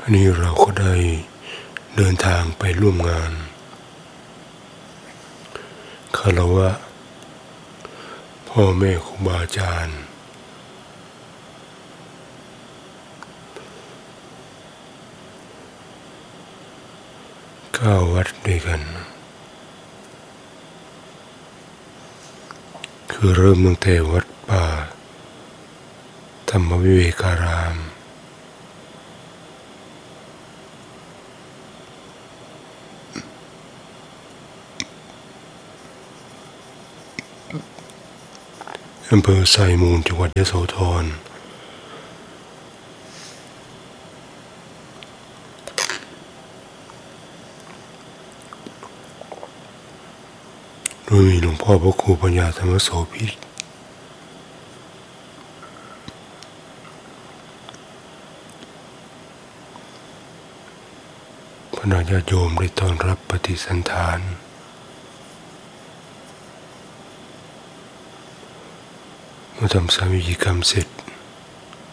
อันนี้เราก็ได้เดินทางไปร่วมงานคารวะพ่อแม่ครูบาอาจารย์9 วัดด้วยกันคือเริ่มตั้งแต่วัดป่าธรรมวิเวการามอำเภอไซมูลจังหวัดยโสธรโดยมีหลวงพ่อพระครูปัญญาธรรมโสภิตคณะญาติโยมได้ต้อนรับปฏิสันถานเมื่อทำสามีจิกรรมเสร็จ